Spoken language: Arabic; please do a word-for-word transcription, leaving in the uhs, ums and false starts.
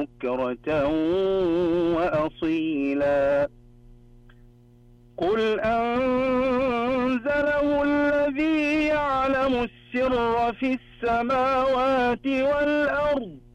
بكرة وأصيلا قل أنزله الذي يعلم السر في السماوات والأرض